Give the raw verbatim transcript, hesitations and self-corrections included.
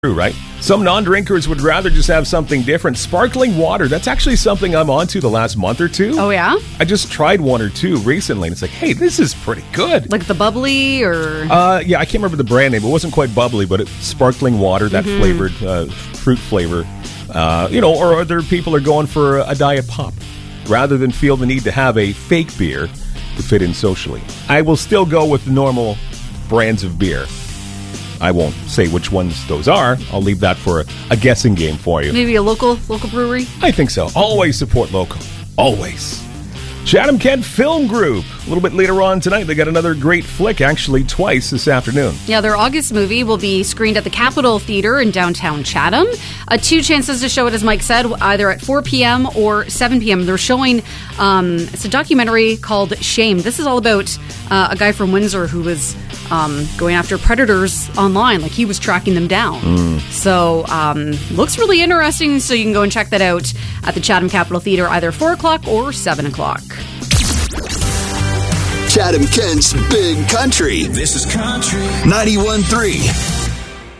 True, right? Some non-drinkers would rather just have something different. Sparkling water, that's actually something I'm onto the last month or two. Oh, yeah? I just tried one or two recently, and it's like, hey, this is pretty good. Like the bubbly or... Uh, yeah, I can't remember the brand name. It wasn't quite bubbly, but it's sparkling water, that mm-hmm. flavored uh, fruit flavor. Uh, you know, or other people are going for a diet pop rather than feel the need to have a fake beer to fit in socially. I will still go with the normal brands of beer. I won't say which ones those are. I'll leave that for a, a guessing game for you. Maybe a local local brewery? I think so. Always support local. Always. Chatham Kent Film Group. A little bit later on tonight, they got another great flick, actually twice this afternoon. Yeah, their August movie will be screened at the Capitol Theater in downtown Chatham. Uh, two chances to show it, as Mike said, either at four p.m. or seven p.m. They're showing, um, it's a documentary called Shame. This is all about uh, a guy from Windsor who was um, going after predators online. Like, he was tracking them down. Mm. So, um, looks really interesting, so you can go and check that out at the Chatham Capitol Theater, either four o'clock or seven o'clock. Chatham Kent's Big Country. This is Country ninety-one point three